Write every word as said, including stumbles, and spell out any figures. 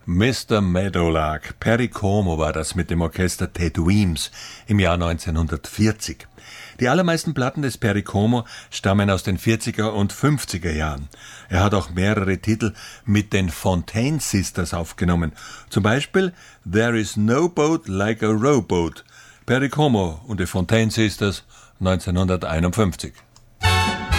Mister Meadowlark, Perry Como war das mit dem Orchester Ted Weems im Jahr neunzehnhundertvierzig. Die allermeisten Platten des Perry Como stammen aus den vierziger und fünfziger Jahren. Er hat auch mehrere Titel mit den Fontaine Sisters aufgenommen. Zum Beispiel There is no boat like a rowboat. Perry Como und die Fontaine Sisters neunzehnhunderteinundfünfzig.